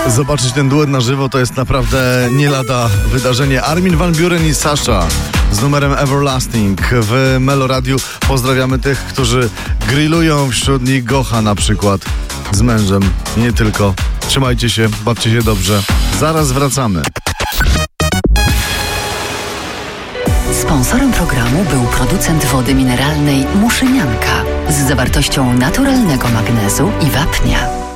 Zobaczyć ten duet na żywo to jest naprawdę nie lada wydarzenie. Armin van Buuren i Sasha z numerem Everlasting w Meloradiu. Pozdrawiamy tych, którzy grillują, wśród nich Gocha na przykład z mężem. Nie tylko. Trzymajcie się, bawcie się dobrze. Zaraz wracamy. Sponsorem programu był producent wody mineralnej Muszynianka z zawartością naturalnego magnezu i wapnia.